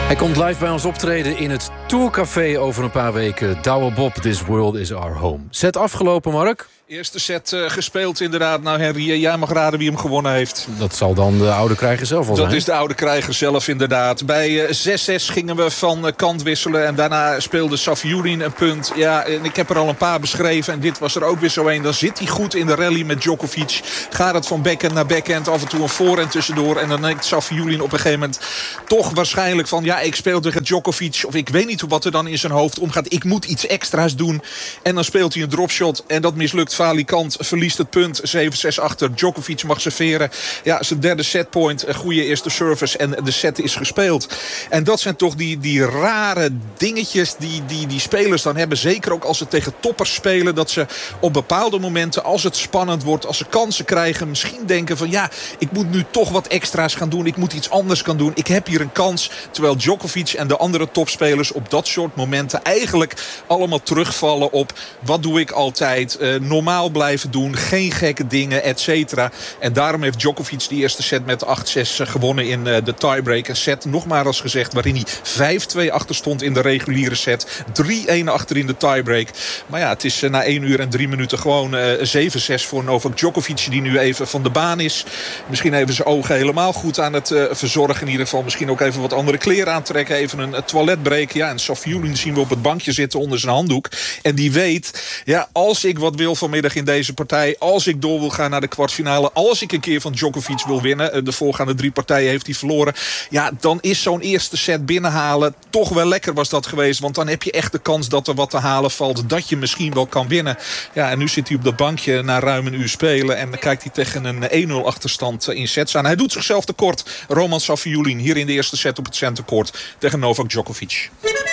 Hij komt live bij ons optreden in het Tourcafé over een paar weken. Douwe Bob, This World is Our Home. Set afgelopen, Mark? Eerste set gespeeld inderdaad. Nou Henry, jij mag raden wie hem gewonnen heeft. Dat zal dan de oude krijger zelf al zijn. Dat is de oude krijger zelf inderdaad. Bij 6-6 gingen we van kant wisselen. En daarna speelde Safiullin een punt. Ja, en ik heb er al een paar beschreven. En dit was er ook weer zo een. Dan zit hij goed in de rally met Djokovic. Gaat het van backhand naar backhand. Af en toe een voorhand tussendoor. En dan denkt Safiullin op een gegeven moment toch waarschijnlijk van... ja, ik speel tegen Djokovic. Of ik weet niet wat er dan in zijn hoofd omgaat. Ik moet iets extra's doen. En dan speelt hij een dropshot. En dat mislukt. Valikant verliest het punt. 7-6 achter. Djokovic mag serveren. Ja, zijn derde setpoint. Een goede eerste service. En de set is gespeeld. En dat zijn toch die rare dingetjes die spelers dan hebben. Zeker ook als ze tegen toppers spelen. Dat ze op bepaalde momenten, als het spannend wordt, als ze kansen krijgen, misschien denken van ja, ik moet nu toch wat extra's gaan doen. Ik moet iets anders gaan doen. Ik heb hier een kans. Terwijl Djokovic en de andere topspelers op dat soort momenten eigenlijk allemaal terugvallen op wat doe ik altijd. Normaal blijven doen. Geen gekke dingen, et cetera. En daarom heeft Djokovic die eerste set met 8-6 gewonnen in de tiebreak. Een set, nogmaals gezegd, waarin hij 5-2 achter stond in de reguliere set. 3-1 achter in de tiebreak. Maar ja, het is na 1 uur en 3 minuten gewoon 7-6 voor Novak Djokovic, die nu even van de baan is. Misschien even zijn ogen helemaal goed aan het verzorgen. In ieder geval misschien ook even wat andere kleren aantrekken. Even een toiletbreak. Ja, en Safiullin zien we op het bankje zitten onder zijn handdoek. En die weet, ja, als ik wat wil vanmiddag in deze partij, als ik door wil gaan naar de kwartfinale, als ik een keer van Djokovic wil winnen, de voorgaande 3 partijen heeft hij verloren, ja, dan is zo'n eerste set binnenhalen toch wel lekker was dat geweest, want dan heb je echt de kans dat er wat te halen valt, dat je misschien wel kan winnen. Ja, en nu zit hij op dat bankje na ruim een uur spelen en dan kijkt hij tegen een 1-0 achterstand in sets aan. Hij doet zichzelf tekort. Roman Safiullin hier in de eerste set op het centercourt tegen Novak Djokovic.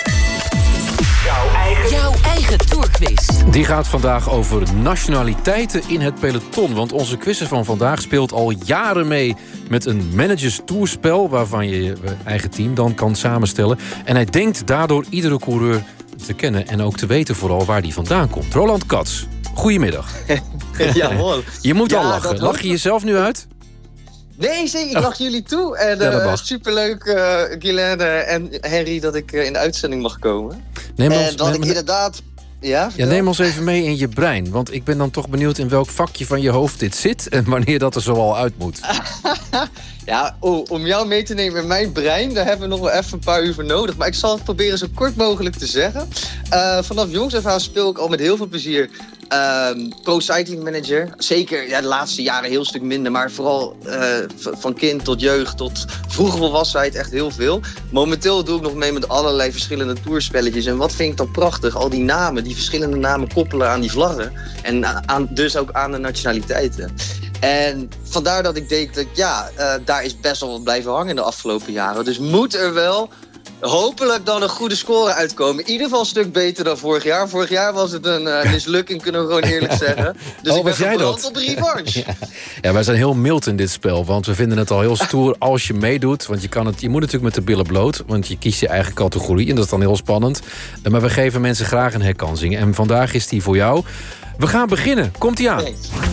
Jouw eigen tourquiz. Die gaat vandaag over nationaliteiten in het peloton. Want onze quizzer van vandaag speelt al jaren mee met een managers tourspel, waarvan je je eigen team dan kan samenstellen. En hij denkt daardoor iedere coureur te kennen en ook te weten vooral waar die vandaan komt. Roland Kats, goedemiddag. Ja, hoor. Je moet al lachen. Lach je jezelf nu uit? Nee, ik lach jullie toe. En superleuk, Guylaine en Henry, dat ik in de uitzending mag komen. Neem ons even mee in je brein. Want ik ben dan toch benieuwd in welk vakje van je hoofd dit zit en wanneer dat er zo al uit moet. Ja, om jou mee te nemen in mijn brein, daar hebben we nog wel even een paar uur voor nodig. Maar ik zal het proberen zo kort mogelijk te zeggen. Vanaf jongs af aan speel ik al met heel veel plezier Pro Cycling Manager. Zeker de laatste jaren een heel stuk minder. Maar vooral van kind tot jeugd tot vroege volwassenheid echt heel veel. Momenteel doe ik nog mee met allerlei verschillende tourspelletjes. En wat vind ik dan prachtig? Al die namen, die verschillende namen koppelen aan die vlaggen. En dus ook aan de nationaliteiten. En vandaar dat ik denk dat daar is best wel wat blijven hangen de afgelopen jaren. Dus moet er wel hopelijk dan een goede score uitkomen. In ieder geval een stuk beter dan vorig jaar. Vorig jaar was het een mislukking, kunnen we gewoon eerlijk zeggen. Dus ik ben gebrand op revanche. Ja, wij zijn heel mild in dit spel. Want we vinden het al heel stoer als je meedoet. Want je moet natuurlijk met de billen bloot. Want je kiest je eigen categorie en dat is dan heel spannend. Maar we geven mensen graag een herkansing. En vandaag is die voor jou. We gaan beginnen. Komt-ie aan.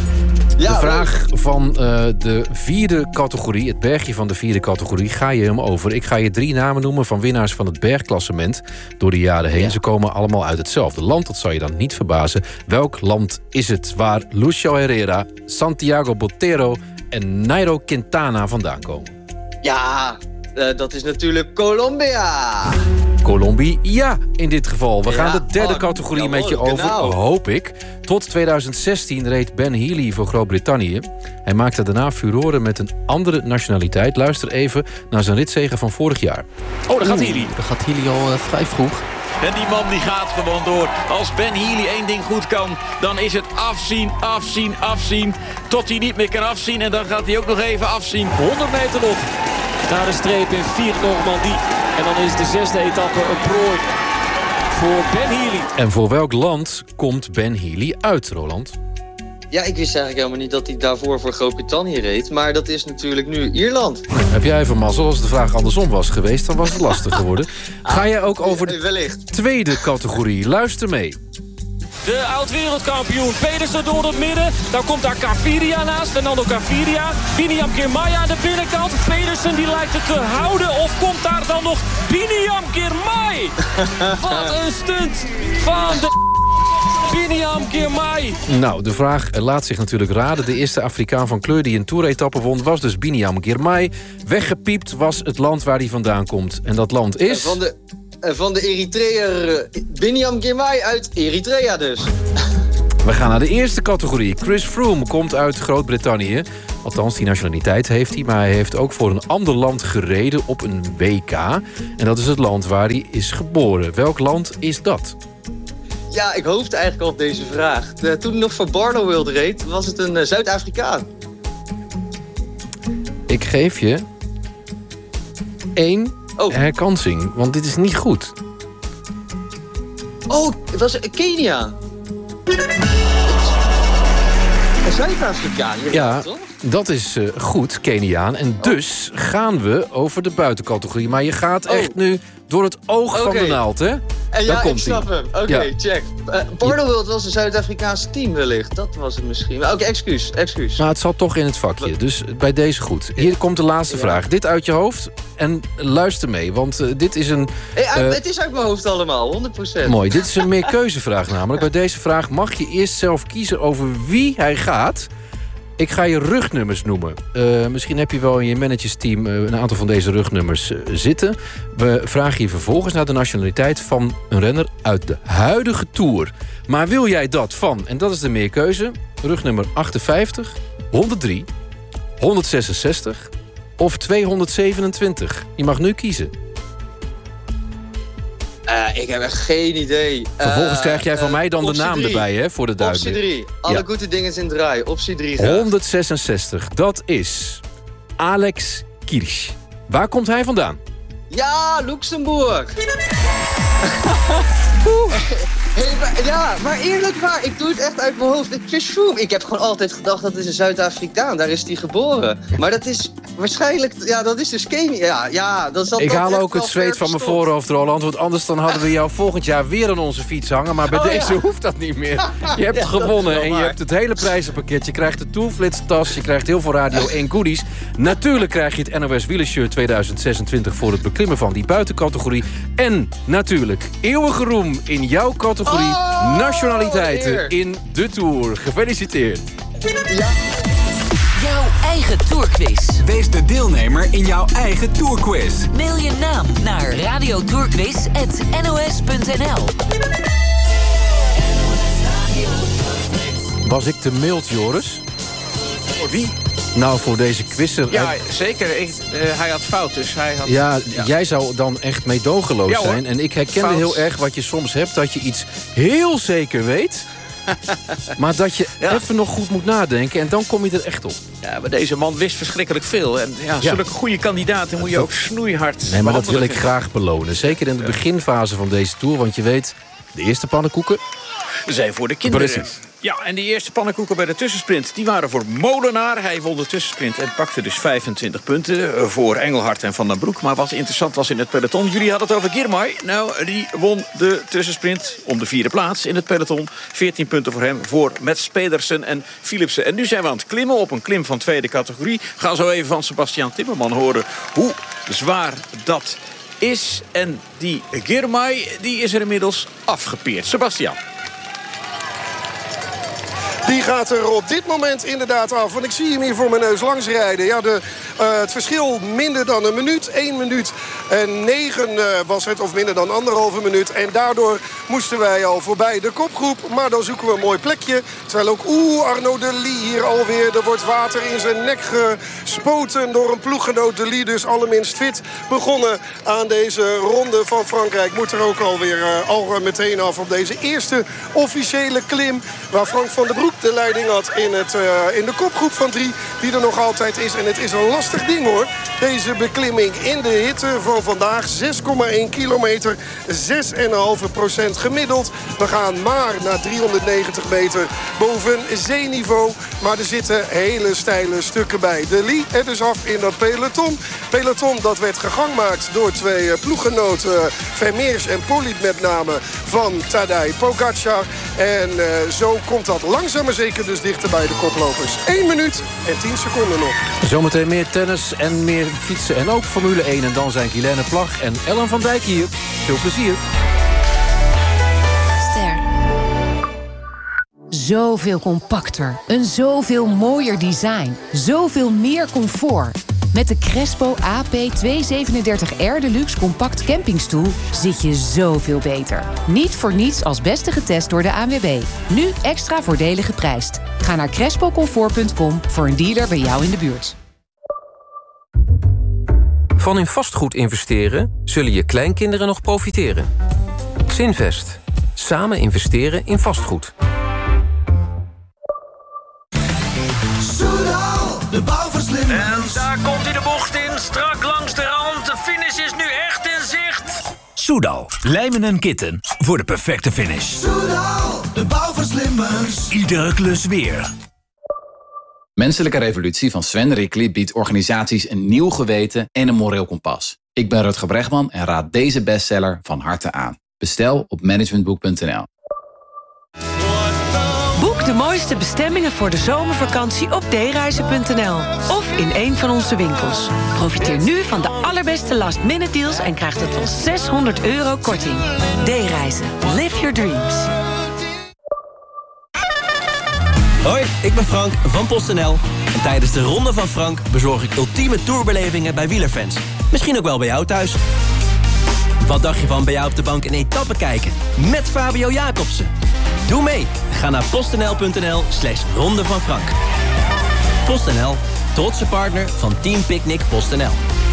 De vraag van de 4e categorie, het bergje van de 4e categorie, ga je hem over. Ik ga je 3 namen noemen van winnaars van het bergklassement door de jaren heen. Ze komen allemaal uit hetzelfde land, dat zal je dan niet verbazen. Welk land is het waar Lucio Herrera, Santiago Botero en Nairo Quintana vandaan komen? Ja, dat is natuurlijk Colombia. Colombia in dit geval. We gaan de 3e categorie met je over, hoop ik. Tot 2016 reed Ben Healy voor Groot-Brittannië. Hij maakte daarna furoren met een andere nationaliteit. Luister even naar zijn ritzege van vorig jaar. Oh, daar gaat Healy. Daar gaat Healy al vrij vroeg. En die man die gaat gewoon door. Als Ben Healy 1 ding goed kan, dan is het afzien. Tot hij niet meer kan afzien. En dan gaat hij ook nog even afzien. 100 meter nog naar de streep in 4 Normandie. En dan is de 6e etappe een prooi voor Ben Healy. En voor welk land komt Ben Healy uit, Roland? Ja, ik wist eigenlijk helemaal niet dat hij daarvoor voor Groot-Brittannië reed. Maar dat is natuurlijk nu Ierland. Heb jij even mazzel? Als de vraag andersom was geweest, dan was het lastig geworden. Ga jij ook over de 2e categorie? Luister mee. De oud-wereldkampioen Pedersen door het midden. Dan komt daar Gaviria naast. Fernando Gaviria. Biniam Girmay aan de binnenkant. Pedersen die lijkt het te houden. Of komt daar dan dan nog Biniam Girmay. Wat een stunt van de Biniam Girmay. Nou, de vraag laat zich natuurlijk raden. De eerste Afrikaan van kleur die een toeretappe won was dus Biniam Girmay. Weggepiept was het land waar hij vandaan komt. En dat land is... Van de Eritreër Biniam Girmay uit Eritrea dus. We gaan naar de eerste categorie. Chris Froome komt uit Groot-Brittannië. Althans, die nationaliteit heeft hij. Maar hij heeft ook voor een ander land gereden op een WK. En dat is het land waar hij is geboren. Welk land is dat? Ja, ik hoopte eigenlijk al op deze vraag. Toen hij nog voor Barloworld reed, was het een Zuid-Afrikaan. Ik geef je 1 herkansing, want dit is niet goed. Oh, het was Kenia. Een Zuid-Afrikaan, ja, toch? Dat is goed, Keniaan. En dus gaan we over de buitencategorie. Maar je gaat echt nu door het oog van de naald, hè? En ja, ik snap hem. Oké, check. Barloworld was een Zuid-Afrikaans team wellicht. Dat was het misschien. Oké, excuus. Maar het zat toch in het vakje, dus bij deze goed. Hier komt de laatste vraag. Dit uit je hoofd en luister mee, want dit is een... het is uit mijn hoofd allemaal, 100%. Mooi, dit is een meerkeuzevraag namelijk. Bij deze vraag mag je eerst zelf kiezen over wie hij gaat. Ik ga je rugnummers noemen. Misschien heb je wel in je managersteam een aantal van deze rugnummers zitten. We vragen je vervolgens naar de nationaliteit van een renner uit de huidige Tour. Maar wil jij dat van, en dat is de meerkeuze, rugnummer 58, 103, 166 of 227? Je mag nu kiezen. Ik heb echt geen idee. Vervolgens krijg jij van mij dan de naam 3. erbij, hè, voor de duidelijkheid. Optie 3. Alle goede dingen in draai. Optie 3 graag. 166, dat is Alex Kirch. Waar komt hij vandaan? Ja, Luxemburg. Maar eerlijk waar, ik doe het echt uit mijn hoofd. Chris Froome, ik heb gewoon altijd gedacht dat is een Zuid-Afrikaan. Daar is hij geboren. Maar dat is waarschijnlijk, dat is dus Kenia. Ja, dat zal. Ik haal ook het zweet van mijn voorhoofd, Roland. Want anders dan hadden we jou volgend jaar weer aan onze fiets hangen. Maar bij deze hoeft dat niet meer. Je hebt gewonnen en je hebt het hele prijzenpakket. Je krijgt de Tourflits-tas, je krijgt heel veel Radio 1 goodies. Natuurlijk krijg je het NOS Wielershirt 2026 voor het beklimmen van die buitencategorie. En natuurlijk eeuwige roem in jouw categorie nationaliteiten in de Tour. Gefeliciteerd. Ja. Jouw eigen Tourquiz. Wees de deelnemer in jouw eigen Tourquiz. Mail je naam naar radiotourquiz@nos.nl. Was ik te mild, Joris? Voor wie? Nou, voor deze quizzer. Ja, zeker. Hij had fout, dus hij had... Jij zou dan echt meedogenloos zijn. En ik herkende heel erg wat je soms hebt, dat je iets heel zeker weet. Maar dat je even nog goed moet nadenken en dan kom je er echt op. Ja, maar deze man wist verschrikkelijk veel. En zulke goede kandidaten moet je ook snoeihard... Nee, maar dat wil ik graag belonen. Zeker in de beginfase van deze Tour. Want je weet, de eerste pannenkoeken zijn voor de kinderen. Precies. Ja, en die eerste pannenkoeken bij de tussensprint, die waren voor Molenaar. Hij won de tussensprint en pakte dus 25 punten voor Engelhard en Van den Broek. Maar wat interessant was in het peloton, jullie hadden het over Girmay. Nou, die won de tussensprint om de 4e plaats in het peloton. 14 punten voor hem, voor Mats Pedersen en Philipsen. En nu zijn we aan het klimmen op een klim van tweede categorie. Gaan zo even van Sebastian Timmerman horen hoe zwaar dat is. En die Girmay, die is er inmiddels afgepeerd. Sebastian. Die gaat er op dit moment inderdaad af. Want ik zie hem hier voor mijn neus langs rijden. Ja, het verschil minder dan een minuut. 1 minuut en 9 was het, of minder dan 1,5 minuut. En daardoor moesten wij al voorbij de kopgroep. Maar dan zoeken we een mooi plekje. Terwijl ook Arnaud de Lie hier alweer. Er wordt water in zijn nek gespoten door een ploeggenoot. De Lie dus allerminst fit begonnen aan deze ronde van Frankrijk. Moet er ook alweer al meteen af op deze eerste officiële klim. Waar Frank van den Broek de leiding had in de kopgroep van 3. Die er nog altijd is. En het is een lastig ding hoor. Deze beklimming in de hitte van vandaag. 6,1 kilometer. 6,5% gemiddeld. We gaan maar naar 390 meter boven zeeniveau. Maar er zitten hele steile stukken bij. De Lie er dus af in dat peloton. Peloton dat werd gegangmaakt door 2 ploeggenoten. Vermeers en Polit met name van Tadej Pogacar. En zo komt dat langzaam maar zeker dus dichter bij de koplopers. 1 minuut en 10 seconden nog. Zometeen meer tennis en meer fietsen en ook Formule 1. En dan zijn Guilaine Plag en Ellen van Dijk hier. Veel plezier. Zoveel compacter, een zoveel mooier design, zoveel meer comfort. Met de Crespo AP237R Deluxe Compact Campingstoel zit je zoveel beter. Niet voor niets als beste getest door de ANWB. Nu extra voordelig geprijsd. Ga naar crespocomfort.com voor een dealer bij jou in de buurt. Van in vastgoed investeren zullen je kleinkinderen nog profiteren. Zinvest. Samen investeren in vastgoed. De bouwverslimmers. En daar komt hij de bocht in, strak langs de rand. De finish is nu echt in zicht. Soudal, lijmen en kitten voor de perfecte finish. Soudal, de bouwverslimmers. Iedere klus weer. Menselijke Revolutie van Sven Rickly biedt organisaties een nieuw geweten en een moreel kompas. Ik ben Rutger Bregman en raad deze bestseller van harte aan. Bestel op managementboek.nl. Boek de mooiste bestemmingen voor de zomervakantie op dereizen.nl of in een van onze winkels. Profiteer nu van de allerbeste last-minute deals en krijg tot wel €600 korting. D-reizen. Live your dreams. Hoi, ik ben Frank van PostNL. En tijdens de Ronde van Frank bezorg ik ultieme tourbelevingen bij wielerfans. Misschien ook wel bij jou thuis. Wat dacht je van bij jou op de bank een etappe kijken? Met Fabio Jacobsen. Doe mee. Ga naar postnl.nl/Ronde van Frank. PostNL, trotse partner van Team Picnic PostNL.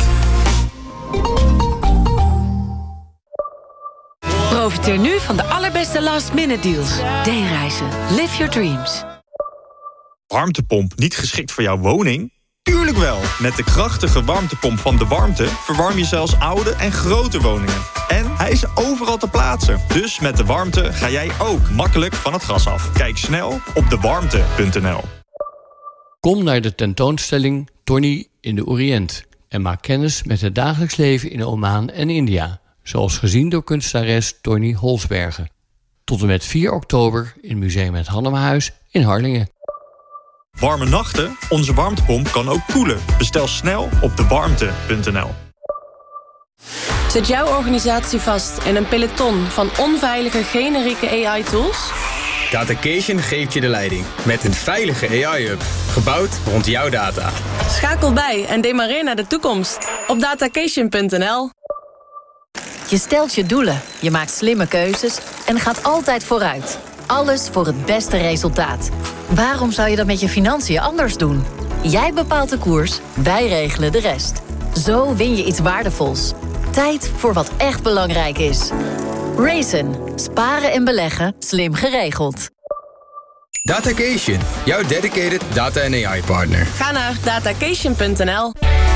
Profiteer nu van de allerbeste last-minute deals. D-reizen. Live your dreams. Warmtepomp niet geschikt voor jouw woning? Tuurlijk wel! Met de krachtige warmtepomp van De Warmte verwarm je zelfs oude en grote woningen. En hij is overal te plaatsen. Dus met De Warmte ga jij ook makkelijk van het gas af. Kijk snel op dewarmte.nl. Kom naar de tentoonstelling Tony in de Oriënt en maak kennis met het dagelijks leven in Oman en India, zoals gezien door kunstenares Tony Holsbergen. Tot en met 4 oktober in Museum Het Hannemahuis in Harlingen. Warme nachten? Onze warmtepomp kan ook koelen. Bestel snel op dewarmte.nl. Zit jouw organisatie vast in een peloton van onveilige generieke AI-tools? Datacation geeft je de leiding met een veilige AI-hub, gebouwd rond jouw data. Schakel bij en demareer naar de toekomst op datacation.nl. Je stelt je doelen, je maakt slimme keuzes en gaat altijd vooruit. Alles voor het beste resultaat. Waarom zou je dat met je financiën anders doen? Jij bepaalt de koers, wij regelen de rest. Zo win je iets waardevols. Tijd voor wat echt belangrijk is. Raisin. Sparen en beleggen slim geregeld. Datacation, jouw dedicated data- en AI-partner. Ga naar datacation.nl.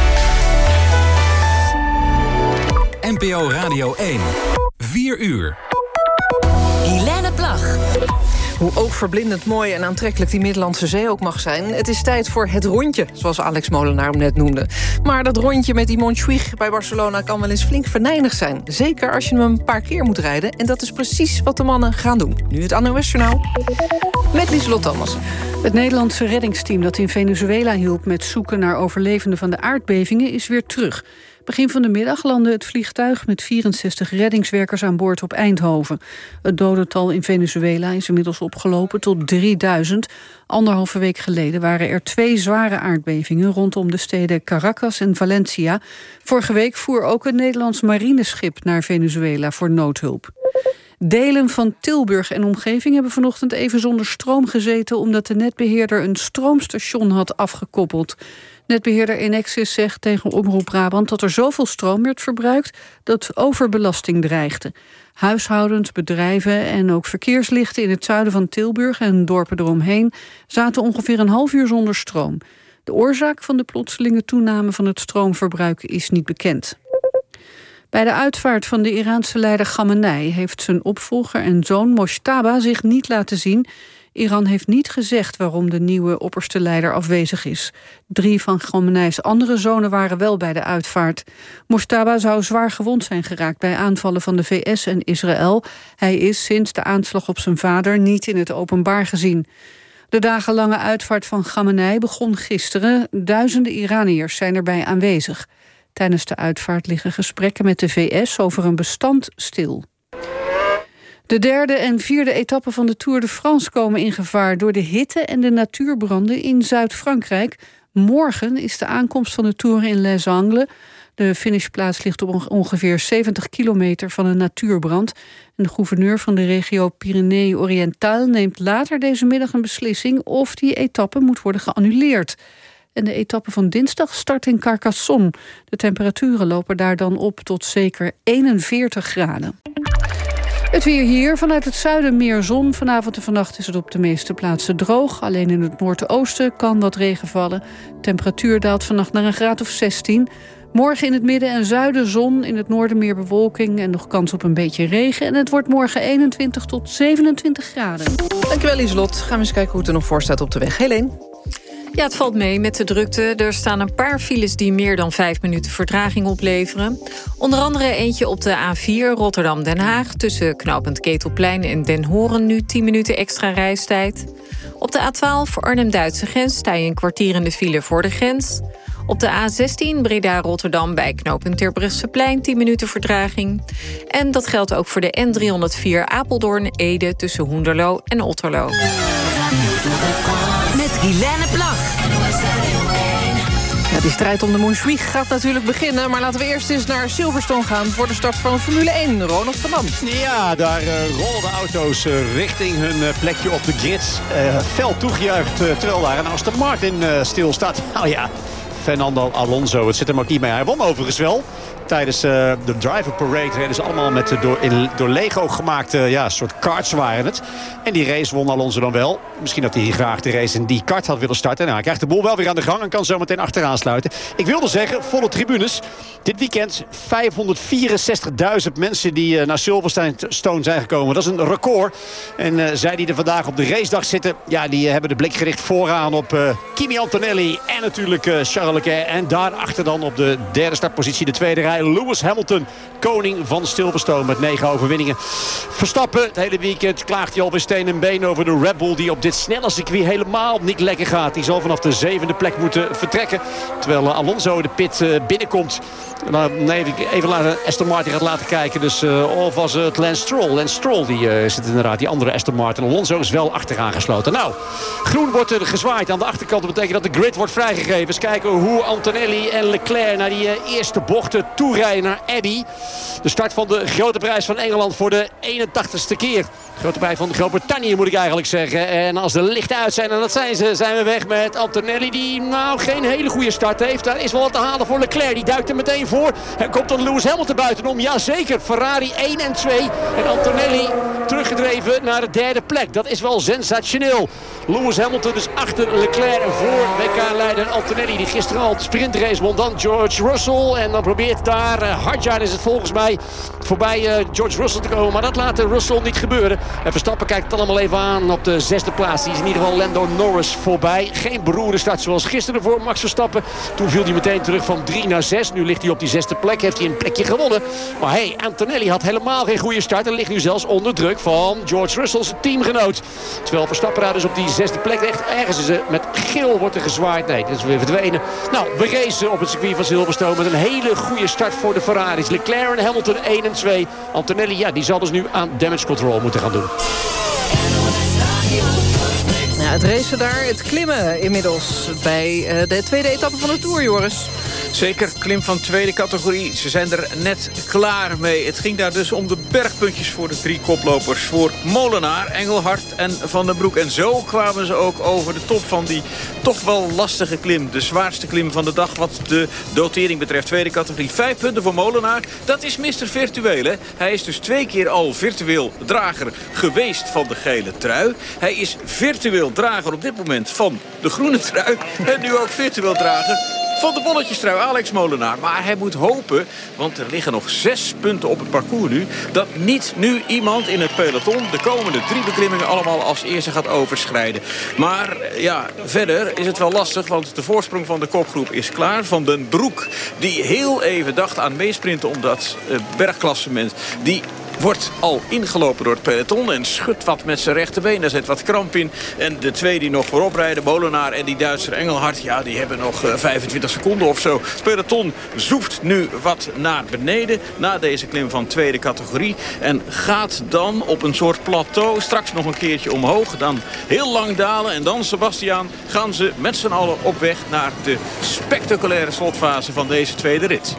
NPO Radio 1. 4 uur. Guilaine Plag. Hoe oogverblindend mooi en aantrekkelijk die Middellandse Zee ook mag zijn, het is tijd voor het rondje, zoals Alex Molenaar hem net noemde. Maar dat rondje met die Montjuïc bij Barcelona kan wel eens flink venijnig zijn. Zeker als je hem een paar keer moet rijden. En dat is precies wat de mannen gaan doen. Nu het NOS-journaal met Lieselot Thomas. Het Nederlandse reddingsteam dat in Venezuela hielp met zoeken naar overlevenden van de aardbevingen is weer terug. Begin van de middag landde het vliegtuig met 64 reddingswerkers aan boord op Eindhoven. Het dodental in Venezuela is inmiddels opgelopen tot 3000. 1,5 week geleden waren er 2 zware aardbevingen rondom de steden Caracas en Valencia. Vorige week voer ook een Nederlands marineschip naar Venezuela voor noodhulp. Delen van Tilburg en omgeving hebben vanochtend even zonder stroom gezeten omdat de netbeheerder een stroomstation had afgekoppeld. Netbeheerder Enexis zegt tegen Omroep Brabant dat er zoveel stroom werd verbruikt dat overbelasting dreigde. Huishoudens, bedrijven en ook verkeerslichten in het zuiden van Tilburg en dorpen eromheen zaten ongeveer een half uur zonder stroom. De oorzaak van de plotselinge toename van het stroomverbruik is niet bekend. Bij de uitvaart van de Iraanse leider Khamenei heeft zijn opvolger en zoon Mojtaba zich niet laten zien. Iran heeft niet gezegd waarom de nieuwe opperste leider afwezig is. 3 van Khamenei's andere zonen waren wel bij de uitvaart. Mojtaba zou zwaar gewond zijn geraakt bij aanvallen van de VS en Israël. Hij is sinds de aanslag op zijn vader niet in het openbaar gezien. De dagenlange uitvaart van Khamenei begon gisteren. Duizenden Iraniërs zijn erbij aanwezig. Tijdens de uitvaart liggen gesprekken met de VS over een bestand stil. De 3e en 4e etappe van de Tour de France komen in gevaar door de hitte en de natuurbranden in Zuid-Frankrijk. Morgen is de aankomst van de Tour in Les Angles. De finishplaats ligt op ongeveer 70 kilometer van een natuurbrand. En de gouverneur van de regio Pyrénées-Oriental neemt later deze middag een beslissing of die etappe moet worden geannuleerd. En de etappe van dinsdag start in Carcassonne. De temperaturen lopen daar dan op tot zeker 41 graden. Het weer hier, vanuit het zuiden meer zon. Vanavond en vannacht is het op de meeste plaatsen droog. Alleen in het noordoosten kan wat regen vallen. Temperatuur daalt vannacht naar een graad of 16. Morgen in het midden en zuiden zon, in het noorden meer bewolking en nog kans op een beetje regen. En het wordt morgen 21 tot 27 graden. Dankjewel, Lieslot. Gaan we eens kijken hoe het er nog voor staat op de weg. Helene? Ja, het valt mee met de drukte. Er staan een paar files die meer dan 5 minuten vertraging opleveren. Onder andere eentje op de A4 Rotterdam-Den Haag. Tussen knooppunt Ketelplein en Den Horen nu 10 minuten extra reistijd. Op de A12 Arnhem-Duitse grens sta je een kwartier in de file voor de grens. Op de A16 Breda-Rotterdam bij knooppunt Terbrechtseplein 10 minuten vertraging. En dat geldt ook voor de N304 Apeldoorn-Ede tussen Hoenderloo en Otterlo. Met Guilaine Plag. Ja, die strijd om de Montjuïc gaat natuurlijk beginnen. Maar laten we eerst eens naar Silverstone gaan voor de start van Formule 1. Ronald van Dam. Ja, daar rollen de auto's richting hun plekje op de grids. Fel toegejuicht terwijl daar een Aston Martin stilstaat. Nou ja, Fernando Alonso, het zit hem ook niet mee. Hij won overigens wel. Tijdens de driver parade reden ze allemaal met door Lego gemaakte soort karts waren het. En die race won Alonso dan wel. Misschien dat hij graag de race in die kart had willen starten. Nou, hij krijgt de boel wel weer aan de gang en kan zo meteen achteraan sluiten. Ik wilde zeggen, volle tribunes. Dit weekend 564.000 mensen die naar Silverstone zijn gekomen. Dat is een record. En zij die er vandaag op de racedag zitten, ja, die hebben de blik gericht vooraan op Kimi Antonelli en natuurlijk Charles Leclerc. En daarachter dan op de derde startpositie, de tweede rij, Lewis Hamilton, koning van Silverstone met 9 overwinningen. Verstappen, het hele weekend klaagt hij alweer steen en been over de Red Bull die op dit snelle circuit helemaal niet lekker gaat. Die zal vanaf de 7e plek moeten vertrekken. Terwijl Alonso de pit binnenkomt. Nee, even Aston Martin gaat laten kijken. Dus of was het Lance Stroll. Lance Stroll die zit inderdaad, die andere Aston Martin. Alonso is wel achteraan gesloten. Nou, groen wordt er gezwaaid aan de achterkant. Dat betekent dat de grid wordt vrijgegeven. Eens kijken hoe Antonelli en Leclerc naar die eerste bochten toerijden naar Abbey. De start van de grote prijs van Engeland voor de 81ste keer. Grote prijs van Groot-Brittannië moet ik eigenlijk zeggen. En als de lichten uit zijn, en dat zijn ze, zijn we weg met Antonelli die nou geen hele goede start heeft. Daar is wel wat te halen voor Leclerc. Die duikt er meteen voor. En komt dan Lewis Hamilton buitenom. Jazeker, Ferrari 1 en 2. En Antonelli teruggedreven naar de derde plek. Dat is wel sensationeel. Lewis Hamilton dus achter Leclerc en voor WK-leider Antonelli. Die gisteren al de sprintrace won. Dan George Russell. En dan probeert daar, Hadjar is het volgens mij, voorbij George Russell te komen. Maar dat laat Russell niet gebeuren. En Verstappen kijkt het allemaal even aan op de 6e plaats. Die is in ieder geval Lando Norris voorbij. Geen beroerde start zoals gisteren voor Max Verstappen. Toen viel hij meteen terug van 3 naar 6. Nu ligt hij op die 6e plek. Heeft hij een plekje gewonnen. Maar hey, Antonelli had helemaal geen goede start. En ligt nu zelfs onder druk van George Russell's teamgenoot. Terwijl Verstappen daar dus op die 6e plek ligt. Ergens is met geel wordt er gezwaaid. Nee, dat is weer verdwenen. Nou, we racen op het circuit van Silverstone met een hele goede start voor de Ferraris. Leclerc en Hamilton 1 en 2. Antonelli, ja, die zal dus nu aan damage control moeten gaan doen. Ja, het racen daar, het klimmen inmiddels bij de tweede etappe van de Tour, Joris. Zeker, klim van tweede categorie. Ze zijn er net klaar mee. Het ging daar dus om de bergpuntjes voor de 3 koplopers. Voor Molenaar, Engelhard en Van den Broek. En zo kwamen ze ook over de top van die toch wel lastige klim. De zwaarste klim van de dag wat de dotering betreft. Tweede categorie, 5 punten voor Molenaar. Dat is Mr. Virtueel, hè? Hij is dus 2 keer al virtueel drager geweest van de gele trui. Hij is virtueel drager op dit moment van de groene trui. En nu ook virtueel drager van de bolletjestrui, Alex Molenaar. Maar hij moet hopen, want er liggen nog 6 punten op het parcours nu, dat niet nu iemand in het peloton de komende 3 beklimmingen allemaal als eerste gaat overschrijden. Maar ja, verder is het wel lastig, want de voorsprong van de kopgroep is klaar. Van den Broek, die heel even dacht aan meesprinten om dat bergklassement, die wordt al ingelopen door het peloton en schudt wat met zijn rechterbeen. Daar zit wat kramp in. En de twee die nog voorop rijden, Molenaar en die Duitser Engelhard, ja, die hebben nog 25 seconden of zo. Het peloton zoeft nu wat naar beneden na deze klim van tweede categorie. En gaat dan op een soort plateau straks nog een keertje omhoog. Dan heel lang dalen. En dan, Sebastiaan, gaan ze met z'n allen op weg naar de spectaculaire slotfase van deze tweede rit.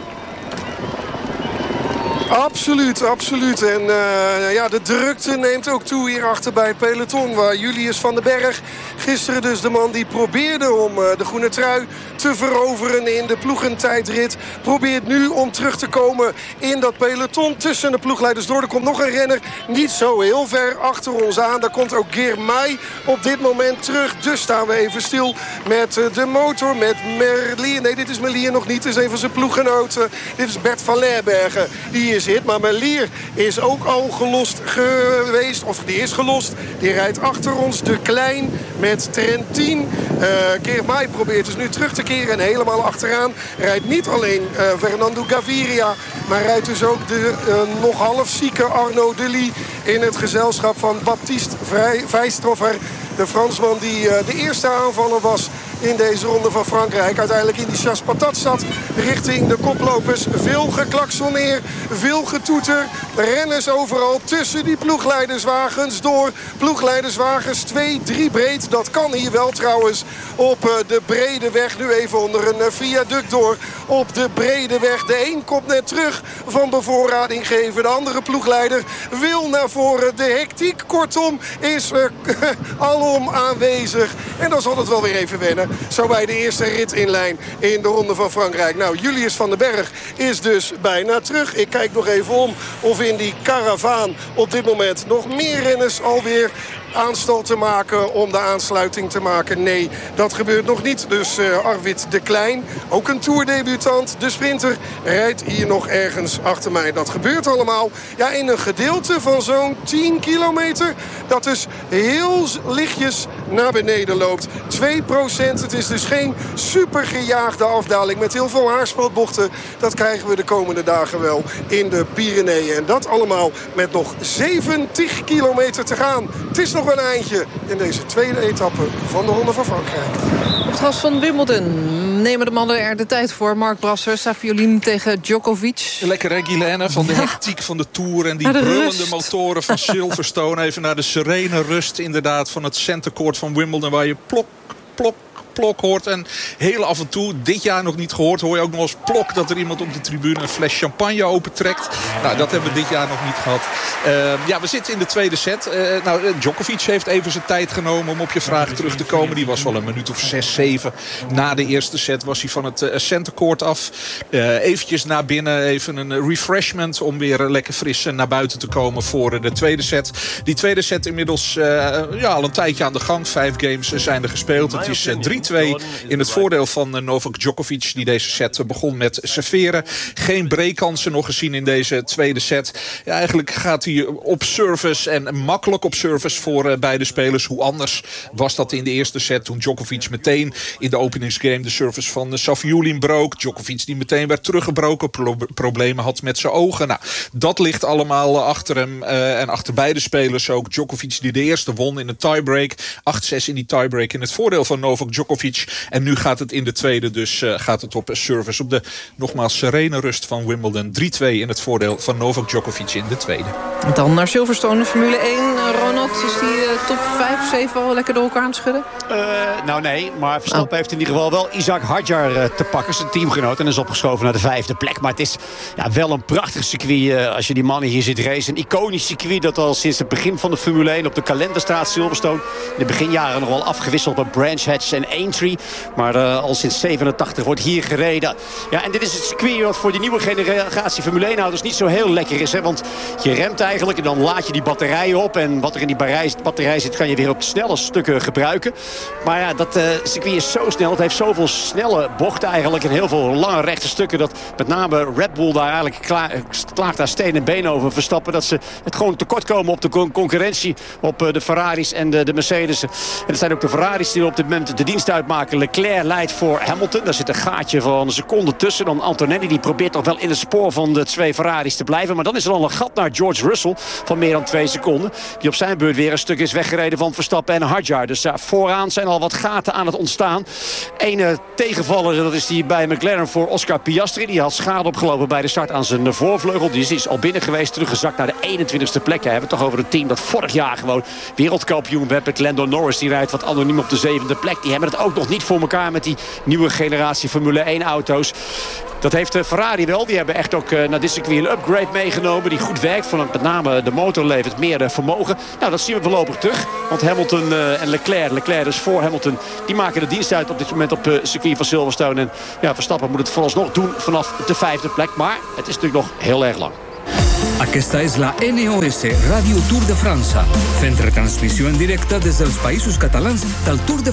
Absoluut, absoluut. En de drukte neemt ook toe hier achter bij het peloton. Waar Julius van den Berg, gisteren dus de man die probeerde om de groene trui te veroveren in de ploegentijdrit, probeert nu om terug te komen in dat peloton tussen de ploegleiders door. Er komt nog een renner niet zo heel ver achter ons aan. Daar komt ook Girmay op dit moment terug. Dus staan we even stil met de motor, met Merlier. Nee, dit is Merlier nog niet. Dit is een van zijn ploeggenoten. Dit is Bert van Leerbergen. Die is hit, maar Merlier is ook al gelost geweest. Of die is gelost. Die rijdt achter ons. De Klein met Trentin. Girmay probeert dus nu terug te keren. En helemaal achteraan rijdt niet alleen Fernando Gaviria, maar rijdt dus ook de nog half zieke Arnaud Delis in het gezelschap van Baptiste Weisstroffer. De Fransman die de eerste aanvaller was in deze ronde van Frankrijk. Uiteindelijk in die chasse patat zat richting de koplopers. Veel geklaksoneer, veel getoeter. Renners overal tussen die ploegleiderswagens door. Ploegleiderswagens 2-3 breed. Dat kan hier wel trouwens op de brede weg. Nu even onder een viaduct door. Op de brede weg. De een komt net terug van bevoorrading geven. De andere ploegleider wil naar voren. De hectiek kortom is alom aanwezig. En dan zal het wel weer even wennen. Zo bij de eerste rit in lijn in de Ronde van Frankrijk. Nou, Julius van den Berg is dus bijna terug. Ik kijk nog even om of in die karavaan op dit moment nog meer renners alweer aanstal te maken om de aansluiting te maken. Nee, dat gebeurt nog niet. Dus Arvid de Klein, ook een toerdebutant, de sprinter, rijdt hier nog ergens achter mij. Dat gebeurt allemaal in een gedeelte van zo'n 10 kilometer. Dat dus heel lichtjes naar beneden loopt. 2%. Het is dus geen super gejaagde afdaling met heel veel haarspeldbochten. Dat krijgen we de komende dagen wel in de Pyreneeën. En dat allemaal met nog 70 kilometer te gaan. Het is nog wel een eindje in deze tweede etappe van de Ronde van Frankrijk. Op het gras van Wimbledon nemen de mannen er de tijd voor. Mark Brasser, Safiolin tegen Djokovic. Lekker Guilaine van de hectiek van de Tour en die brullende motoren van Silverstone. Even naar de serene rust inderdaad van het centercourt van Wimbledon, waar je plok, plok, plok hoort. En heel af en toe, dit jaar nog niet gehoord, hoor je ook nog eens plok dat er iemand op de tribune een fles champagne opentrekt. Nou, dat hebben we dit jaar nog niet gehad. We zitten in de tweede set. Djokovic heeft even zijn tijd genomen om op je vraag terug te komen. Die was wel een minuut of 6, 7 na de eerste set was hij van het centercourt af. Eventjes naar binnen, even een refreshment om weer lekker fris naar buiten te komen voor de tweede set. Die tweede set inmiddels al een tijdje aan de gang. 5 games zijn er gespeeld. Het is 3-2 in het voordeel van Novak Djokovic, die deze set begon met serveren. Geen breakkansen nog gezien in deze tweede set. Ja, eigenlijk gaat hij op service en makkelijk op service voor beide spelers. Hoe anders was dat in de eerste set toen Djokovic meteen in de openingsgame de service van Safiolin brook. Djokovic die meteen werd teruggebroken, problemen had met zijn ogen. Nou, dat ligt allemaal achter hem en achter beide spelers ook. Djokovic die de eerste won in een tiebreak. 8-6 in die tiebreak in het voordeel van Novak Djokovic. En nu gaat het in de tweede, dus gaat het op service. Op de nogmaals serene rust van Wimbledon. 3-2 in het voordeel van Novak Djokovic in de tweede. Dan naar Silverstone, Formule 1. Ronald, is die top 5, 7 al lekker door elkaar aan het schudden? Nee, maar Verstappen heeft in ieder geval wel Isaac Hadjar te pakken. Zijn teamgenoot en is opgeschoven naar de 5e plek. Maar het is wel een prachtig circuit als je die mannen hier ziet racen. Een iconisch circuit dat al sinds het begin van de Formule 1 op de kalender staat. Silverstone in de beginjaren nog wel afgewisseld met Branch Hatch en Aintree. Maar al sinds 87 wordt hier gereden. Ja, en dit is het circuit wat voor die nieuwe generatie Formule 1-auto's niet zo heel lekker is. Hè? Want je remt eigenlijk en dan laad je die batterijen op. En wat er in die batterij zit, kan je weer op de snelle stukken gebruiken. Maar ja, dat circuit is zo snel. Het heeft zoveel snelle bochten eigenlijk. En heel veel lange rechte stukken. Dat met name Red Bull daar eigenlijk klaagt daar steen en been over Verstappen. Dat ze het gewoon tekort komen op de concurrentie. Op de Ferraris en de Mercedes. En het zijn ook de Ferraris die op dit moment de dienst uitmaken. Leclerc leidt voor Hamilton. Daar zit een gaatje van een seconde tussen. Dan Antonelli die probeert toch wel in het spoor van de twee Ferraris te blijven. Maar dan is er al een gat naar George Russell van meer dan 2 seconden. Die op zijn beurt weer een stuk is weggereden van Verstappen en Hadjar. Dus vooraan zijn al wat gaten aan het ontstaan. Ene tegenvaller, dat is die bij McLaren voor Oscar Piastri. Die had schade opgelopen bij de start aan zijn voorvleugel. Die is al binnen geweest, teruggezakt naar de 21ste plek. We hebben het toch over een team dat vorig jaar gewoon wereldkampioen werd met Lando Norris. Die rijdt wat anoniem op de 7e plek. Die hebben het ook nog niet voor elkaar met die nieuwe generatie Formule 1 auto's. Dat heeft Ferrari wel. Die hebben echt ook naar dit circuit een upgrade meegenomen. Die goed werkt. Van met name de motor levert meer vermogen. Nou, dat zien we voorlopig terug. Want Hamilton en Leclerc dus voor Hamilton, die maken de dienst uit op dit moment op het circuit van Silverstone. En ja, Verstappen moet het vooralsnog doen vanaf de 5e plek. Maar het is natuurlijk nog heel erg lang. Aquesta es la NOS Radio Tour de França, fent retransmissió en directe des dels Països Catalans del Tour de